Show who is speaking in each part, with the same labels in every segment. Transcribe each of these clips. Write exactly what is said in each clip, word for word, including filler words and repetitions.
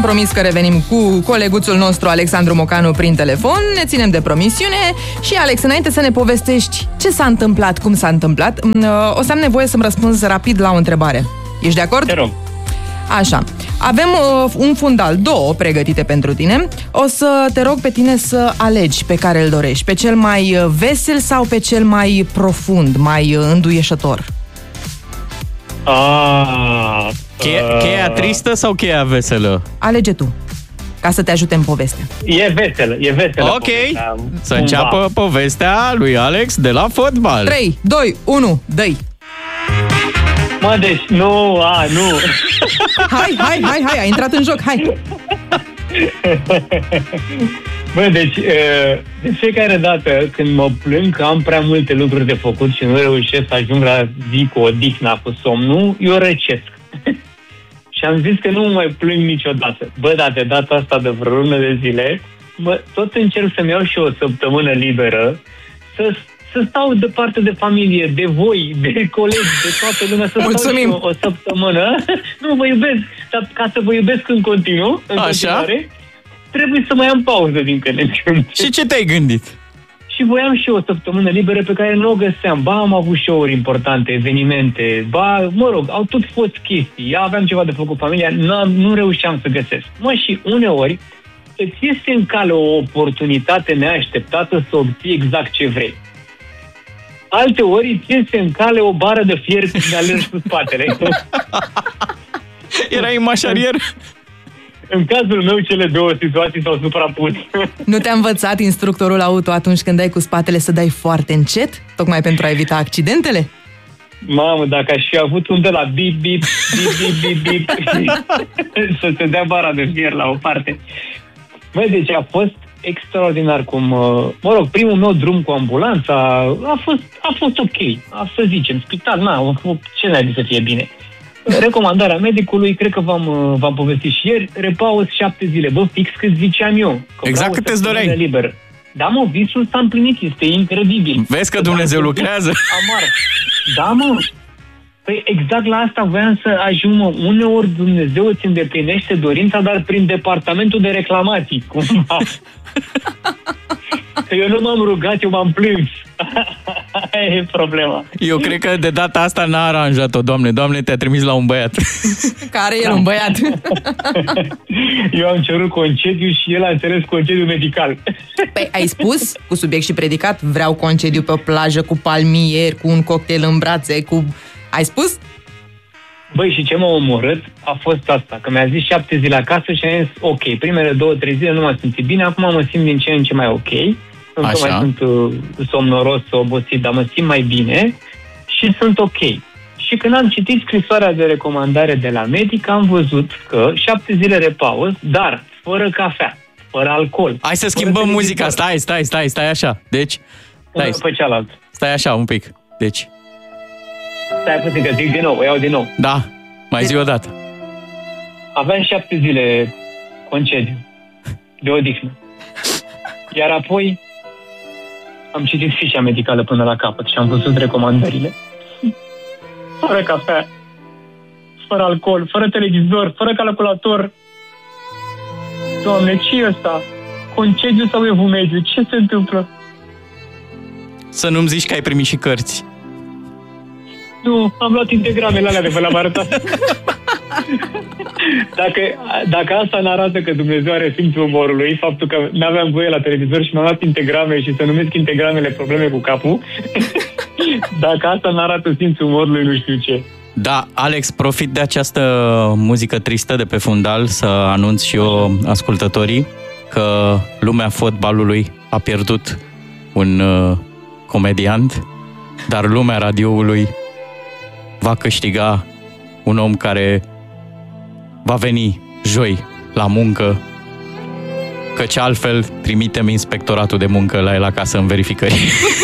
Speaker 1: am promis că revenim cu coleguțul nostru Alexandru Mocanu prin telefon. Ne ținem de promisiune. Și Alex, înainte să ne povestești ce s-a întâmplat, cum s-a întâmplat, o să am nevoie să-mi răspunzi rapid la o întrebare. Ești de acord?
Speaker 2: Te rog.
Speaker 1: Așa. Avem uh, un fundal, două pregătite pentru tine. O să te rog pe tine să alegi pe care îl dorești. Pe cel mai vesel sau pe cel mai profund, mai înduieșător?
Speaker 2: Ah,
Speaker 3: Cheia, cheia tristă sau cheia veselă?
Speaker 1: Alege tu, ca să te ajute în poveste.
Speaker 2: E veselă, e veselă.
Speaker 3: Ok,
Speaker 2: povestea,
Speaker 3: să înceapă povestea lui Alex de la fotbal.
Speaker 1: trei, doi, unu, dă-i!
Speaker 2: Mă, deci, nu, a, nu.
Speaker 1: Hai, hai, hai, hai, ai intrat în joc, hai!
Speaker 2: Bă, deci, de fiecare dată când mă plâng că am prea multe lucruri de făcut și nu reușesc să ajung la zi cu odihna, cu somnul, eu răcesc. Și am zis că nu mă mai plâng niciodată. Bă, dar de data asta de vreo lună de zile, bă, tot încerc să-mi iau și o săptămână liberă, să, să stau departe de familie, de voi, de colegi, de toată lumea, să
Speaker 1: Mulțumim.
Speaker 2: stau și o, o săptămână. Nu, vă iubesc, dar ca să vă iubesc în continuu, în
Speaker 3: Așa?
Speaker 2: continuare, trebuie să mai am pauză din când în când.
Speaker 3: Și ce te-ai gândit?
Speaker 2: Și voiam și eu o săptămână liberă pe care nu o găseam. Ba, am avut show-uri importante, evenimente, ba, mă rog, au tot fost chestii. Aveam ceva de făcut familia, nu, nu reușeam să găsesc. Mă, și uneori îți iese în cale o oportunitate neașteptată să obții exact ce vrei. Alte ori îți iese în cale o bară de fier și alergi cu spatele.
Speaker 3: Erai în mașarier?
Speaker 2: În cazul meu, cele două situații s-au suprapus.
Speaker 1: Nu te-a învățat instructorul auto atunci când dai cu spatele să dai foarte încet? Tocmai pentru a evita accidentele?
Speaker 2: Mamă, dacă aș fi avut un de la bip, bip, bip, bip, bip, bip, să se dea bara de fier la o parte. Băi, deci a fost extraordinar cum... Mă rog, primul meu drum cu ambulanța a fost, a fost ok. A să zicem, spital, na, ce n-ai să fie bine. Recomandarea medicului, cred că v-am, v-am povestit și ieri, repaus șapte zile. Bă, fix cât ziceam eu.
Speaker 3: Exact cât îți doreai.
Speaker 2: Liber. Da, mă, visul s-a împlinit, este incredibil.
Speaker 3: Vezi că Dumnezeu
Speaker 2: da,
Speaker 3: lucrează.
Speaker 2: Amar. Da, mă. Păi exact la asta voiam să ajung, mă. Uneori Dumnezeu îți îndeplinește dorința, dar prin departamentul de reclamații, cumva. Că eu nu m-am rugat, eu m-am plâns. Aia e problema.
Speaker 3: Eu cred că de data asta n-a aranjat-o, Doamne. Doamne, te-a trimis la un băiat.
Speaker 1: Care e un băiat?
Speaker 2: Eu am cerut concediu și el a înțeles concediu medical.
Speaker 1: Păi, ai spus, cu subiect și predicat, vreau concediu pe o plajă cu palmieri, cu un cocktail în brațe, cu... Ai spus?
Speaker 2: Băi, și ce m-a omorât a fost asta, că mi-a zis șapte zile acasă și am zis, ok, primele două, trei zile nu m-am simțit bine, acum mă simt din ce în ce mai ok. Încă mai sunt uh, somnoros, obosit, dar mă simt mai bine și sunt ok. Și când am citit scrisoarea de recomandare de la medic, am văzut că șapte zile repaus, dar fără cafea, fără alcool.
Speaker 3: Hai să schimbăm muzica, stai, stai, stai, stai așa. Deci, stai,
Speaker 2: pe cealaltă.
Speaker 3: Stai așa un pic, deci.
Speaker 2: Stai puțin, că zic din nou, o iau din nou.
Speaker 3: Da, mai zi o dată.
Speaker 2: Aveam șapte zile concediu de odihnă. Iar apoi am citit fișa medicală până la capăt și am văzut recomandările. Fără cafea, fără alcool, fără televizor, fără calculator. Doamne, ce e ăsta? Concediu sau evul mediu? Ce se întâmplă?
Speaker 3: Să nu-mi zici că ai primit și cărți.
Speaker 2: Nu, am luat integramele alea de pe la arătat. Dacă, dacă asta ne arată că Dumnezeu are simțul umorului, faptul că n-aveam voie la televizor și mi-am luat integrame și să numesc integramele probleme cu capul, dacă asta ne arată simțul umorului, nu știu ce.
Speaker 3: Da, Alex, profit de această muzică tristă de pe fundal să anunț și eu ascultătorii că lumea fotbalului a pierdut un uh, comediant, dar lumea radioului va câștiga un om care va veni joi la muncă, căci altfel trimitem inspectoratul de muncă la el acasă în verificări.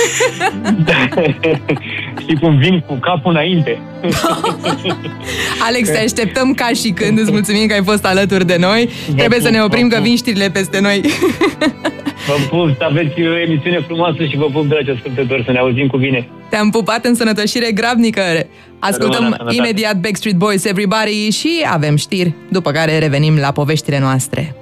Speaker 2: Știi cum vin cu capul înainte.
Speaker 1: Alex, te așteptăm ca și când. Îți mulțumim că ai fost alături de noi.
Speaker 2: De
Speaker 1: Trebuie să ne oprim că
Speaker 2: cu...
Speaker 1: vin știrile peste noi.
Speaker 2: Vă pup, să aveți o emisiune frumoasă și vă pup, dragi ascultători, să ne auzim cu bine.
Speaker 1: Te-am pupat în sănătoșire grabnică. Ascultăm imediat Backstreet Boys, Everybody și avem știri, după care revenim la poveștile noastre.